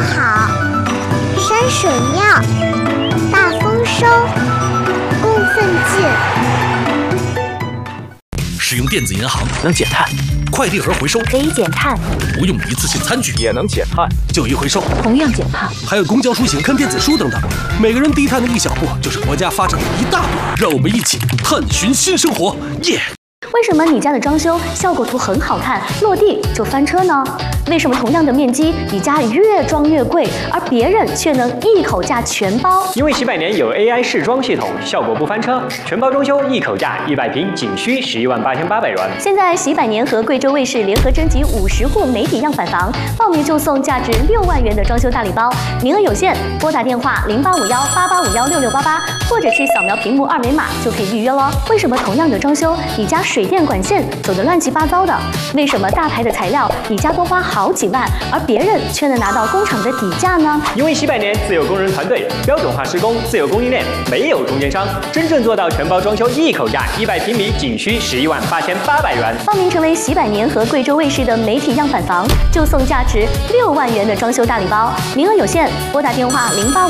好，山水妙，大丰收，供奉进。 使用电子银行能减碳， 快递盒回收可以减碳， 不用一次性餐具也能减碳， 旧衣回收同样减碳， 还有公交出行、看电子书等等，每个人低碳的一小步，就是国家发展的一大步。让我们一起探寻新生活，耶！ 为什么你家的装修效果图很好看，落地就翻车呢？为什么同样的面积，你家越装越贵，而别人却能一口价全包？ 因为洗百年有 AI 试装系统，效果不翻车，全包装修一口价100平仅需118800元。 现在洗百年和贵州卫视联合征集50户媒体样板房，报名就送价值6万元的装修大礼包，名额有限，拨打电话085188516688，或者是扫描屏幕2维码就可以预约咯。为什么同样的装修，你家水电管线走得乱七八糟的？为什么大牌的材料你家多花好几万，而别人却能拿到工厂的底价呢？ 因为洗百年自有工人团队，标准化施工，自有供应链，没有中间商，真正做到全包装修一口价100平米仅需118800元。 报名成为洗百年和贵州卫视的媒体样板房，就送价值6万元的装修大礼包，名额有限，拨打电话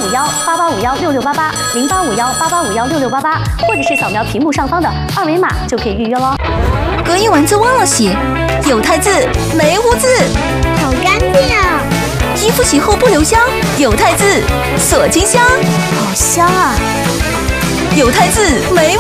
085188516688，085188516688，或者是扫描屏幕上方的2维码就可以预约咯。 隔音丸子忘了洗，有汰渍没污渍， 好干净啊！ 衣服洗后不留香，有汰渍锁金香，好香啊！有汰渍没污